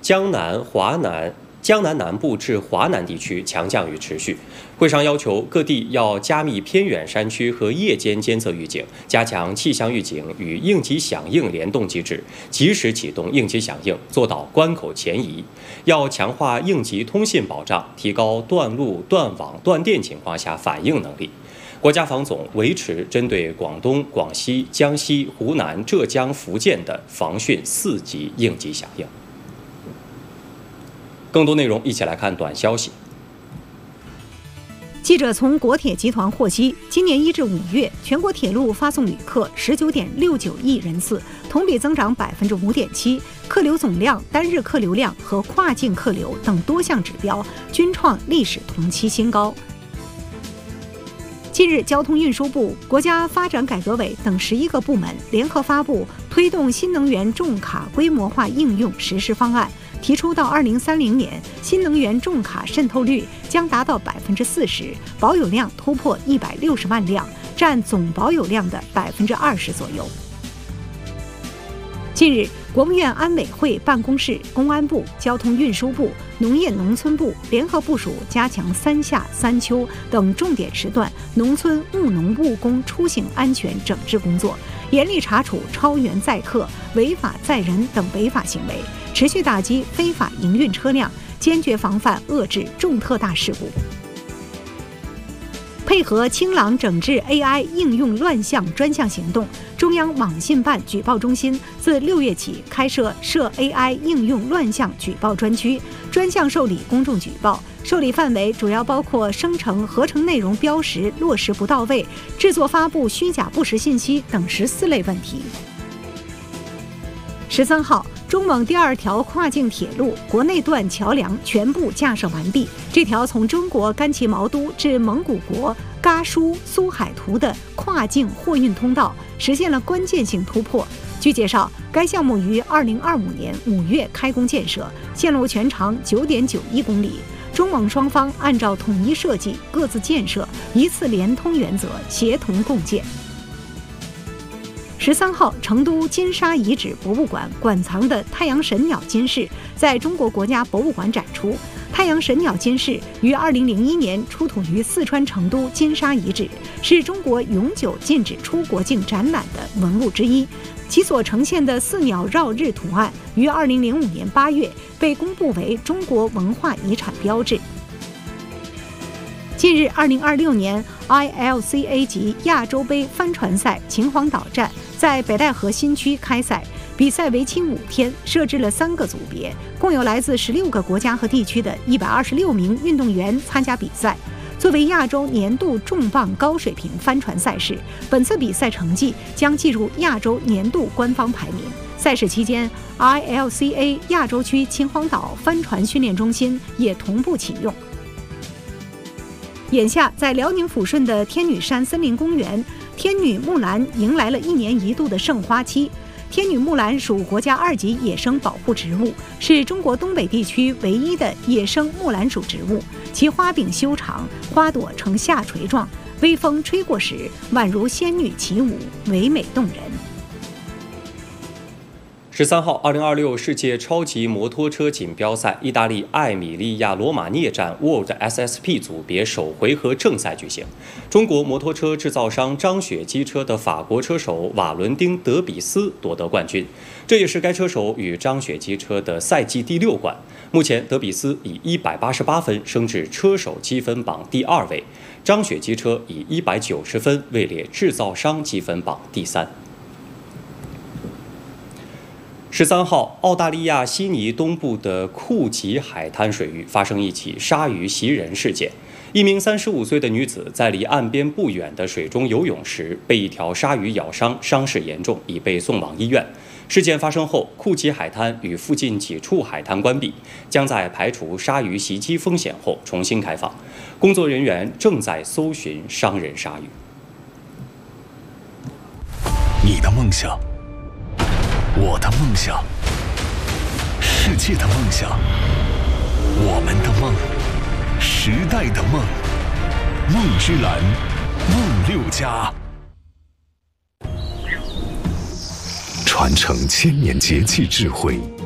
江南南部至华南地区强降雨持续。会上要求各地要加密偏远山区和夜间监测预警，加强气象预警与应急响应联动机制，及时启动应急响应，做到关口前移。要强化应急通信保障，提高断路、断网、断电情况下反应能力。国家防总维持针对广东、广西、江西、湖南、浙江、福建的防汛4级应急响应。更多内容一起来看短消息。 记者从国铁集团获悉，今年1至5月，全国铁路发送旅客19.69亿人次，同比增长5.7%，客流总量、单日客流量和跨境客流等多项指标均创历史同期新高。近日，交通运输部、国家发展改革委等11个部门联合发布推动新能源重卡规模化应用实施方案，提出到2030年，新能源重卡渗透率将达到40%，保有量突破160万辆，占总保有量的20%左右。近日，国务院安委会办公室、公安部、交通运输部、农业农村部联合部署加强3夏、3秋等重点时段农村务农务工出行安全整治工作，严厉查处超员载客、违法载人等违法行为，持续打击非法营运车辆，坚决防范遏制重特大事故。配合清朗整治 AI 应用乱象专项行动，中央网信办举报中心自6月起开设涉 AI 应用乱象举报专区，专项受理公众举报，受理范围主要包括生成、合成内容标识落实不到位、制作发布虚假不实信息等14类问题。13号，中蒙第2条跨境铁路国内段桥梁全部架设完毕。这条从中国甘旗毛都至蒙古国嘎舒苏海图的跨境货运通道实现了关键性突破。据介绍，该项目于2025年5月开工建设，线路全长9.91公里。中蒙双方按照统一设计、各自建设、一次联通原则，协同共建。13号，成都金沙遗址博物馆馆藏的太阳神鸟金饰在中国国家博物馆展出。太阳神鸟金饰于2001年出土于四川成都金沙遗址，是中国永久禁止出国境展览的文物之一。其所呈现的4鸟绕日图案于2005年8月被公布为中国文化遗产标志。近日，2026年 ILCA 级亚洲杯帆船赛秦皇岛站在北戴河新区开赛，比赛为期5天，设置了3个组别，共有来自16个国家和地区的126名运动员参加比赛。作为亚洲年度重磅高水平帆船赛事，本次比赛成绩将计入亚洲年度官方排名。赛事期间 ，ILCA 亚洲区秦皇岛帆船训练中心也同步启用。眼下，在辽宁抚顺的天女山森林公园，天女木兰迎来了1年1度的盛花期。天女木兰属国家2级野生保护植物，是中国东北地区唯一的野生木兰属植物。其花柄修长，花朵呈下垂状，微风吹过时，宛如仙女起舞，唯美动人。 13号，2026世界超级摩托车锦标赛意大利艾米利亚罗马涅站 World SSP 组别首回合正赛举行。中国摩托车制造商张雪机车的法国车手瓦伦丁·德比斯夺得冠军，这也是该车手与张雪机车的赛季第6冠。目前，德比斯以188分升至车手积分榜第2位，张雪机车以190分位列制造商积分榜第3。13号，澳大利亚悉尼东部的库吉海滩水域发生一起鲨鱼袭人事件。一名35岁的女子在离岸边不远的水中游泳时，被一条鲨鱼咬伤，伤势严重，已被送往医院。事件发生后，库吉海滩与附近几处海滩关闭，将在排除鲨鱼袭击风险后重新开放。工作人员正在搜寻伤人鲨鱼。 你的梦想，我的梦想，世界的梦想，我们的梦，时代的梦，梦之蓝，梦6家，传承1000年节气智慧，